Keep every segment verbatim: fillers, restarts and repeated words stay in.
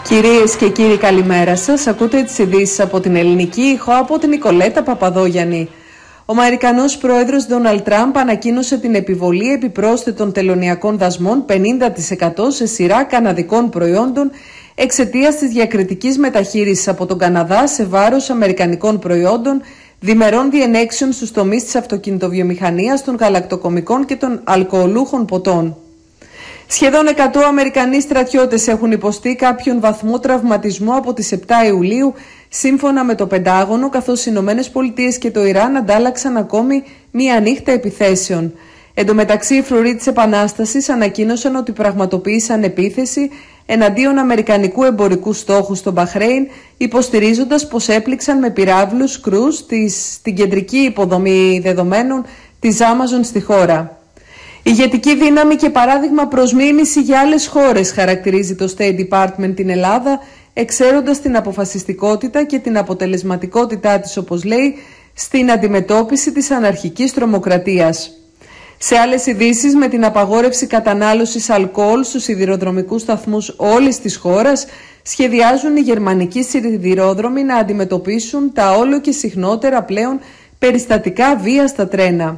Κυρίες και κύριοι, καλημέρα σας. Ακούτε τις ειδήσεις από την Ελληνική Ήχο από την Νικολέτα Παπαδόγιαννη. Ο Αμερικανός πρόεδρος Ντόναλντ Τραμπ ανακοίνωσε την επιβολή επιπρόσθετων τελωνειακών δασμών πενήντα τοις εκατό σε σειρά καναδικών προϊόντων εξαιτίας της διακριτικής μεταχείρισης από τον Καναδά σε βάρος αμερικανικών προϊόντων, διμερών διενέξεων στους τομείς της αυτοκινητοβιομηχανίας, των γαλακτοκομικών και των αλκοολούχων ποτών. Σχεδόν εκατό Αμερικανοί στρατιώτες έχουν υποστεί κάποιον βαθμό τραυματισμού από τις επτά Ιουλίου, σύμφωνα με το Πεντάγωνο, καθώς οι Ηνωμένες Πολιτείες και το Ιράν αντάλλαξαν ακόμη μία νύχτα επιθέσεων. Εν τω μεταξύ, οι φρουροί της Επανάστασης ανακοίνωσαν ότι πραγματοποίησαν επίθεση εναντίον αμερικανικού εμπορικού στόχου στο Μπαχρέιν, υποστηρίζοντας πως έπληξαν με πυράβλους κρούς στην κεντρική υποδομή δεδομένων της Amazon στη χώρα. Ηγετική δύναμη και παράδειγμα προς μίμηση για άλλες χώρες, χαρακτηρίζει το State Department την Ελλάδα, εξαίροντας την αποφασιστικότητα και την αποτελεσματικότητά της, όπως λέει, στην αντιμετώπιση της αναρχικής τρομοκρατίας. Σε άλλες ειδήσεις, με την απαγόρευση κατανάλωσης αλκοόλ στους σιδηροδρομικούς σταθμούς όλης της χώρας, σχεδιάζουν οι γερμανικοί σιδηρόδρομοι να αντιμετωπίσουν τα όλο και συχνότερα πλέον περιστατικά βίας στα τρένα.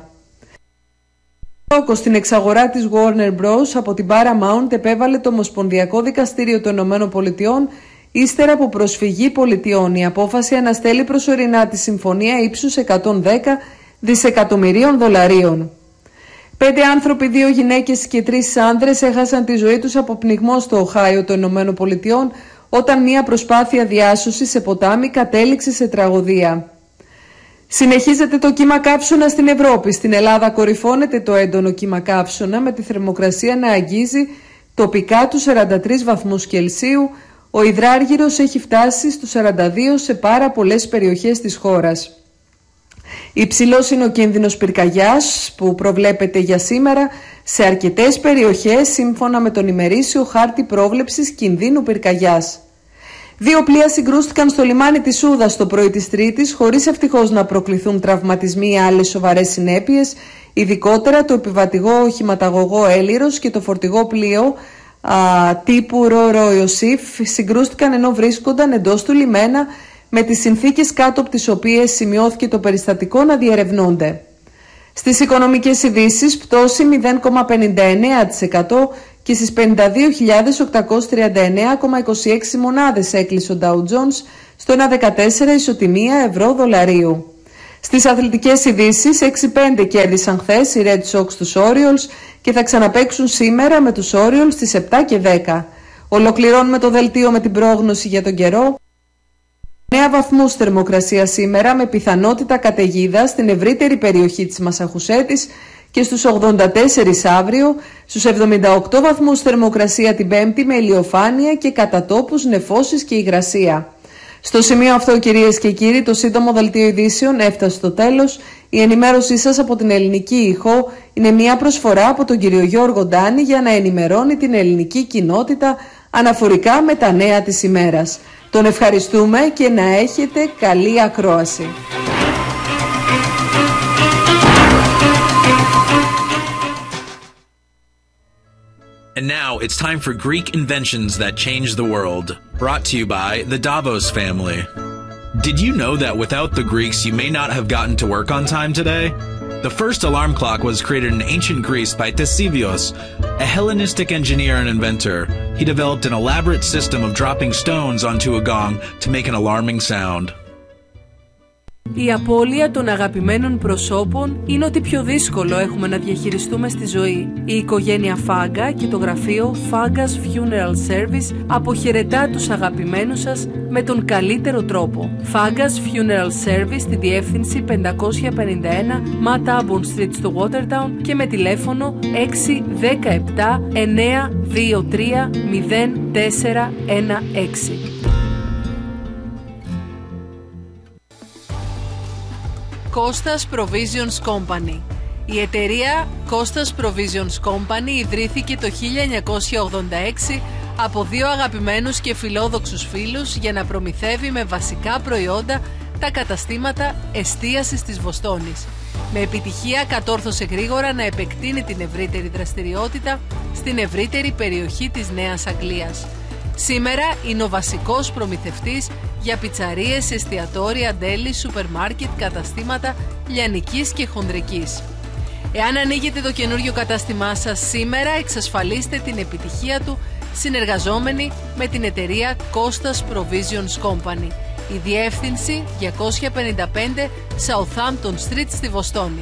Στην εξαγορά της Warner Bros. Από την Paramount επέβαλε το Ομοσπονδιακό Δικαστήριο των Ηνωμένων Πολιτειών ύστερα από προσφυγή πολιτιών. Η απόφαση αναστέλει προσωρινά τη συμφωνία ύψους εκατόν δέκα δισεκατομμυρίων δολαρίων. Πέντε άνθρωποι, δύο γυναίκες και τρεις άνδρες έχασαν τη ζωή τους από πνιγμό στο Οχάιο των Ηνωμένων Πολιτειών όταν μια προσπάθεια διάσωσης σε ποτάμι κατέληξε σε τραγωδία. Συνεχίζεται το κύμα καύσωνα στην Ευρώπη. Στην Ελλάδα κορυφώνεται το έντονο κύμα καύσωνα, με τη θερμοκρασία να αγγίζει τοπικά τους σαράντα τρεις βαθμούς Κελσίου. Ο υδράργυρος έχει φτάσει στους σαράντα δύο σε πάρα πολλές περιοχές της χώρας. Υψηλός είναι ο κίνδυνος πυρκαγιάς που προβλέπεται για σήμερα σε αρκετές περιοχές, σύμφωνα με τον ημερήσιο χάρτη πρόβλεψης κινδύνου πυρκαγιάς. Δύο πλοία συγκρούστηκαν στο λιμάνι της Σούδας το πρωί της Τρίτης, χωρίς ευτυχώς να προκληθούν τραυματισμοί ή άλλες σοβαρές συνέπειες. Ειδικότερα το επιβατηγό οχηματαγωγό Έλυρος και το φορτηγό πλοίο α, τύπου Ρο-Ρο Ιωσήφ συγκρούστηκαν ενώ βρίσκονταν εντός του λιμένα, με τις συνθήκες κάτω από τις οποίες σημειώθηκε το περιστατικό να διερευνούνται. Στις οικονομικές ειδήσεις, πτώση μηδέν κόμμα πενήντα εννέα τοις εκατό και στις πενήντα δύο χιλιάδες οκτακόσιες τριάντα εννέα κόμμα είκοσι έξι μονάδες έκλεισε ο Dow Jones στο ένα κόμμα δεκατέσσερα ισοτιμία ευρώ δολαρίου. Στις αθλητικές ειδήσεις, έξι πέντε κέρδισαν χθες οι Red Sox τους Orioles και θα ξαναπαίξουν σήμερα με τους Orioles στις επτά και δέκα. Ολοκληρώνουμε το δελτίο με την πρόγνωση για τον καιρό. εννέα βαθμούς θερμοκρασία σήμερα, με πιθανότητα καταιγίδα στην ευρύτερη περιοχή της Μασαχουσέτης, και στους ογδόντα τέσσερα αύριο, στους εβδομήντα οκτώ βαθμούς θερμοκρασία την Πέμπτη, με ηλιοφάνεια και κατά τόπους νεφώσεις και υγρασία. Στο σημείο αυτό, κυρίες και κύριοι, το σύντομο δελτίο ειδήσεων έφτασε στο τέλος. Η ενημέρωσή σας από την Ελληνική Ήχο είναι μια προσφορά από τον κύριο Γιώργο Ντάνη για να ενημερώνει την ελληνική κοινότητα αναφορικά με τα νέα της ημέρας. Τον ευχαριστούμε και να έχετε καλή ακρόαση. And now it's time for Greek inventions that change the world. Brought to you by the Davos family. Did you know that without the Greeks you may not have gotten to work on time today? The first alarm clock was created in ancient Greece by Ctesibios, a Hellenistic engineer and inventor. He developed an elaborate system of dropping stones onto a gong to make an alarming sound. Η απώλεια των αγαπημένων προσώπων είναι ό,τι πιο δύσκολο έχουμε να διαχειριστούμε στη ζωή. Η οικογένεια Φάγκα και το γραφείο Faggas Funeral Service αποχαιρετά τους αγαπημένους σας με τον καλύτερο τρόπο. Faggas Funeral Service στη διεύθυνση πεντακόσια πενήντα ένα Matt Abbon Street στο Watertown και με τηλέφωνο έξι ένα επτά εννέα δύο τρία μηδέν τέσσερα ένα έξι. Costas Provisions Company. Η εταιρεία Costas Provisions Company ιδρύθηκε το χίλια εννιακόσια ογδόντα έξι από δύο αγαπημένους και φιλόδοξους φίλους για να προμηθεύει με βασικά προϊόντα τα καταστήματα εστίασης της Βοστόνης. Με επιτυχία κατόρθωσε γρήγορα να επεκτείνει την ευρύτερη δραστηριότητα στην ευρύτερη περιοχή της Νέας Αγγλίας. Σήμερα είναι ο βασικός προμηθευτής για πιτσαρίες, εστιατόρια, ντέλη, σούπερ μάρκετ, καταστήματα λιανικής και χονδρικής. Εάν ανοίγετε το καινούριο κατάστημά σας σήμερα, εξασφαλίστε την επιτυχία του συνεργαζόμενοι με την εταιρεία Costas Provisions Company. Η διεύθυνση διακόσια πενήντα πέντε Southampton Street στη Βοστόνη.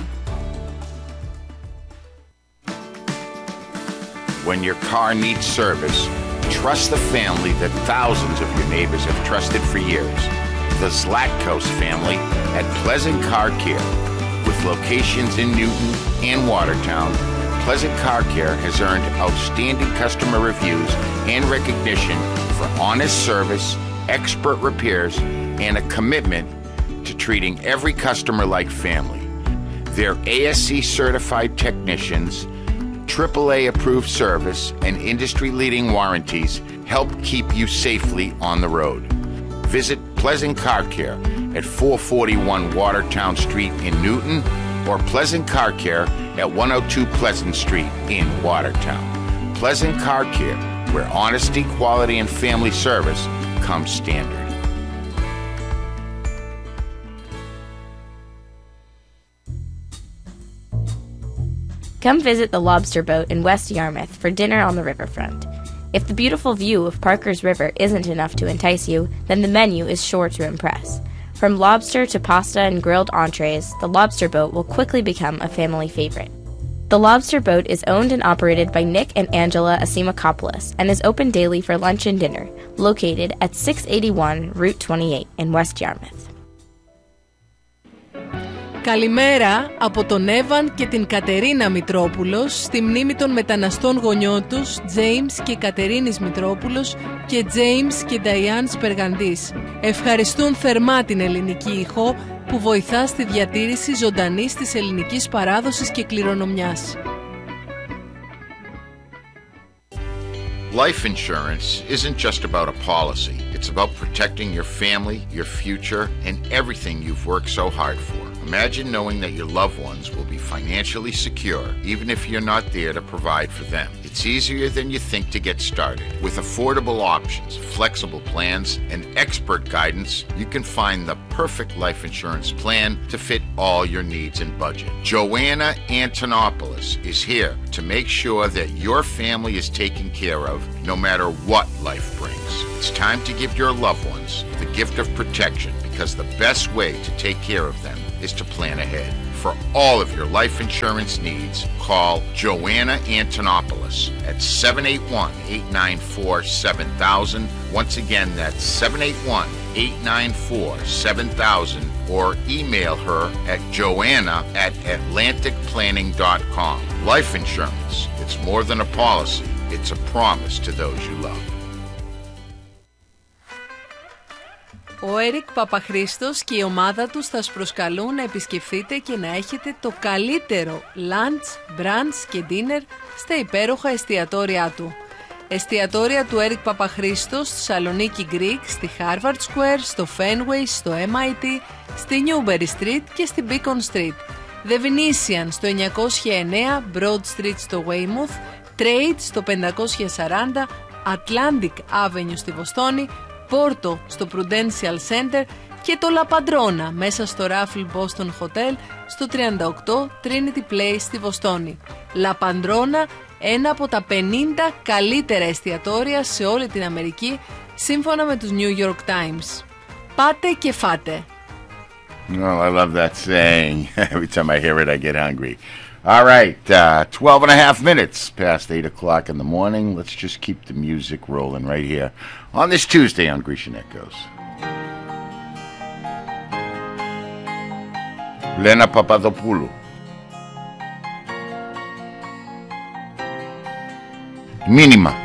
When your car needs service, trust the family that thousands of your neighbors have trusted for years. The Zlatkos family at Pleasant Car Care. With locations in Newton and Watertown, Pleasant Car Care has earned outstanding customer reviews and recognition for honest service, expert repairs, and a commitment to treating every customer like family. Their A S C certified technicians, triple A approved service, and industry-leading warranties help keep you safely on the road. Visit Pleasant Car Care at four forty-one Watertown Street in Newton or Pleasant Car Care at one oh two Pleasant Street in Watertown. Pleasant Car Care, where honesty, quality, and family service come standard. Come visit the Lobster Boat in West Yarmouth for dinner on the riverfront. If the beautiful view of Parker's River isn't enough to entice you, then the menu is sure to impress. From lobster to pasta and grilled entrees, the Lobster Boat will quickly become a family favorite. The Lobster Boat is owned and operated by Nick and Angela Asimakopoulos and is open daily for lunch and dinner, located at six eighty-one Route twenty-eight in West Yarmouth. Καλημέρα από τον Εύαν και την Κατερίνα Μητρόπουλος στη μνήμη των μεταναστών γονιών τους James και Κατερίνης Μητρόπουλος και James και Diane Σπεργαντής. Ευχαριστούν θερμά την ελληνική ηχό που βοηθά στη διατήρηση ζωντανής της ελληνικής παράδοσης και κληρονομιάς. Life insurance isn't just about a policy. It's about protecting your family, your future, and everything you've worked so hard for. Imagine knowing that your loved ones will be financially secure, even if you're not there to provide for them. It's easier than you think to get started. With affordable options, flexible plans, and expert guidance, you can find the perfect life insurance plan to fit all your needs and budget. Joanna Antonopoulos is here to make sure that your family is taken care of no matter what life brings. It's time to give your loved ones the gift of protection, because the best way to take care of them is to plan ahead. For all of your life insurance needs, call Joanna Antonopoulos at seven eight one, eight nine four, seven thousand. Once again, that's seven eight one, eight nine four, seven thousand, or email her at joanna at atlantic planning dot com. Life insurance, it's more than a policy, it's a promise to those you love. Ο Έρικ Παπαχρήστος και η ομάδα τους θα σας προσκαλούν να επισκεφθείτε και να έχετε το καλύτερο lunch, brunch και dinner στα υπέροχα εστιατόρια του. Εστιατόρια του Έρικ Παπαχρήστος στη Σαλονίκη Greek, στη Harvard Square, στο Fenway, στο εμ άι τι, στη Newbury Street και στη Beacon Street. The Venetian στο εννιακόσια εννέα, Broad Street στο Weymouth, Trade στο πεντακόσια σαράντα, Atlantic Avenue στη Βοστόνη, Πόρτο στο Prudential Center και το La Padrona μέσα στο Raffles Boston Hotel στο τριάντα οκτώ Trinity Place στη Βοστόνη. La Padrona, ένα από τα πενήντα καλύτερα εστιατόρια σε όλη την Αμερική σύμφωνα με τους New York Times. Πάτε και φάτε. Oh, I love that saying. Every time I hear it, I get hungry. All right, uh, twelve and a half minutes past eight o'clock in the morning. Let's just keep the music rolling right here on this Tuesday on Grecian Echoes. Lena Papadopoulou. Μήνυμα.